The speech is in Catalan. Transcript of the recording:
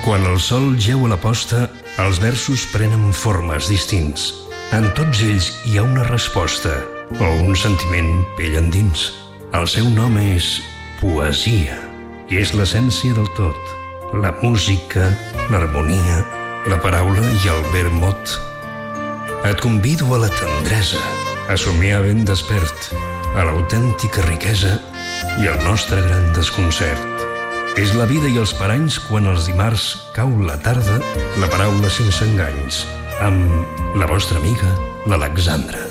Quan el sol jeu a la posta, els versos prenen formes distints. En tots ells hi ha una resposta o un sentiment pell endins. El seu nom és poesia i és l'essència del tot. La música, l'harmonia, la paraula i el vermut. Et convido a la tendresa, a somiar ben despert, a l'autèntica riquesa i al nostre gran desconcert. És la vida i els paranys quan els dimarts cau la tarda, la paraula sense enganys, amb la vostra amiga, l'Alexandra.